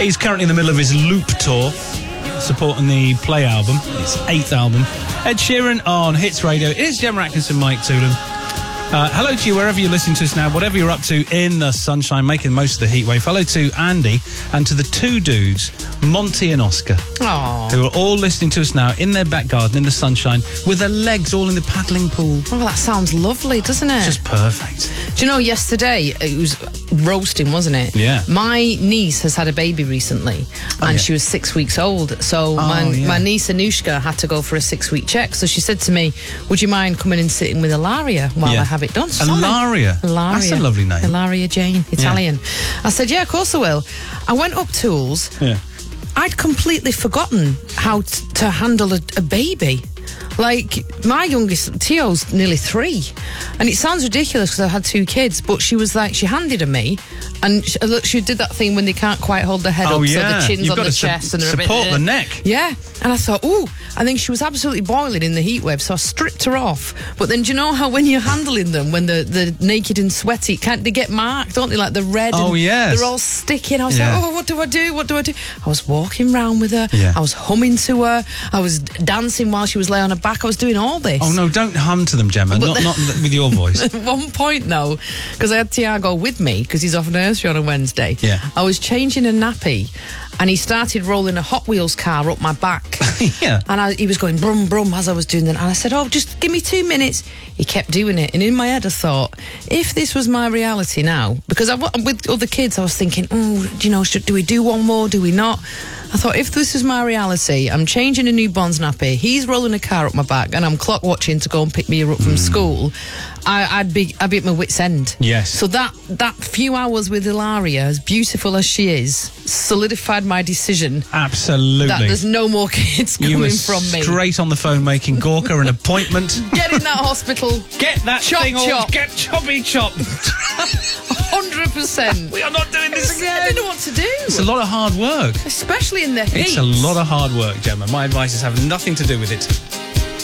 He's currently in the middle of his Loop tour, supporting the Play album, his 8th album. Ed Sheeran on Hits Radio. It is Gemma Atkinson, Mike Toolan. Hello to you wherever you're listening to us now, whatever you're up to in the sunshine, making the most of the heat wave. Hello to Andy and to the two dudes, Monty and Oscar, who are all listening to us now in their back garden in the sunshine with their legs all in the paddling pool. Oh, that sounds lovely, doesn't it? Just perfect. Do you know, yesterday, it was roasting, wasn't it? Yeah. My niece has had a baby recently, and she was 6 weeks old. So my niece, Anushka, had to go for a 6-week check. So she said to me, would you mind coming and sitting with Ilaria while I have it done? Ilaria? That's a lovely name. Ilaria Jane, Italian. I said, yeah, of course I will. I went up tools. Yeah. I'd completely forgotten how to handle a baby. Like, my youngest, Tio's nearly 3. And it sounds ridiculous because I had 2 kids, but she was like, she handed them me, and she did that thing when they can't quite hold their head up, so the chin's on the chest and they're support the neck. Yeah. And I thought, ooh. I think she was absolutely boiling in the heat wave, so I stripped her off. But then, do you know how when you're handling them, when they're naked and sweaty, they get marked, don't they? Like the red. Oh, yes. They're all sticking. I was like, oh, what do I do? What do I do? I was walking round with her. Yeah. I was humming to her. I was dancing while she was laying on her back. I was doing all this. Oh, no, don't hum to them, Gemma. Not with your voice. At one point, though, because I had Tiago with me, because he's off nursery on a Wednesday. Yeah. I was changing a nappy, and he started rolling a Hot Wheels car up my back. Yeah. And he was going brum brum as I was doing that. And I said, oh, just give me 2 minutes. He kept doing it. And in my head I thought, if this was my reality now, because with other kids I was thinking, do we do one more? Do we not? I thought, if this is my reality, I'm changing a newborn's nappy, he's rolling a car up my back, and I'm clock watching to go and pick me up from school, I'd be at my wit's end. Yes. So that few hours with Ilaria, as beautiful as she is, solidified my decision. Absolutely. That there's no more kids coming from me. Straight on the phone making Gorka an appointment. Get in that hospital. Get that thing all. Get choppy chopped. 100%. We are not doing this again. I don't know what to do. It's a lot of hard work. Especially in the heat. It's a lot of hard work, Gemma. My advice is have nothing to do with it.